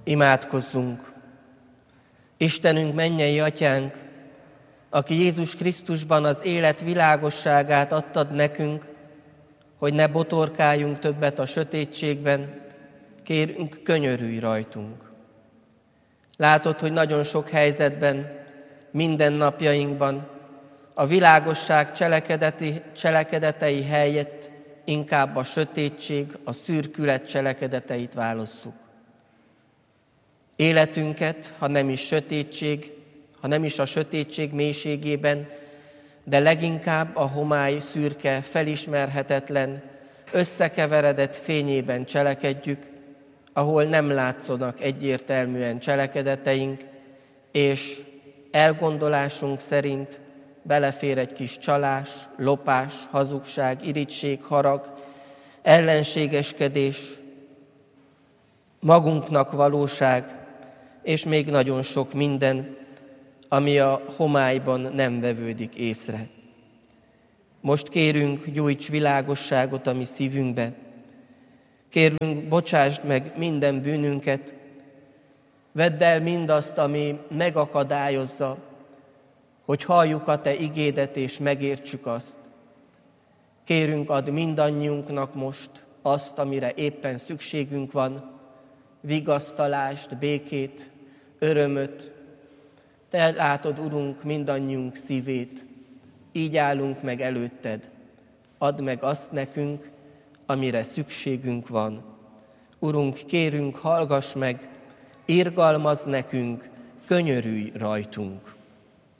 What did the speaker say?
Imádkozzunk! Istenünk, mennyei Atyánk, aki Jézus Krisztusban az élet világosságát adtad nekünk, hogy ne botorkáljunk többet a sötétségben, kérünk, könyörülj rajtunk. Látod, hogy nagyon sok helyzetben, mindennapjainkban a világosság cselekedetei helyett inkább a sötétség, a szürkület cselekedeteit válasszuk. Életünket, ha nem is a sötétség mélységében, de leginkább a homály szürke, felismerhetetlen, összekeveredett fényében cselekedjük, ahol nem látszanak egyértelműen cselekedeteink, és elgondolásunk szerint belefér egy kis csalás, lopás, hazugság, irigység, harag, ellenségeskedés, magunknak valóság, és még nagyon sok minden, ami a homályban nem vevődik észre. Most kérünk, gyújts világosságot a mi szívünkbe. Kérünk, bocsásd meg minden bűnünket, vedd el mindazt, ami megakadályozza, hogy halljuk a Te igédet és megértsük azt. Kérünk, add mindannyiunknak most azt, amire éppen szükségünk van, vigasztalást, békét, örömöt. Te látod, Urunk, mindannyiunk szívét, így állunk meg előtted. Add meg azt nekünk, amire szükségünk van. Urunk, kérünk, hallgass meg, irgalmazz nekünk, könyörülj rajtunk.